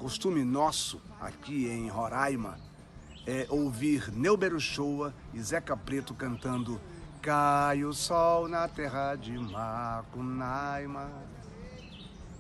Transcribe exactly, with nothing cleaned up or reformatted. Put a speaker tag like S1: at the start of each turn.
S1: Costume nosso aqui em Roraima é ouvir Neuber Uchoa e Zeca Preto cantando Cai o sol na terra de Macunaíma.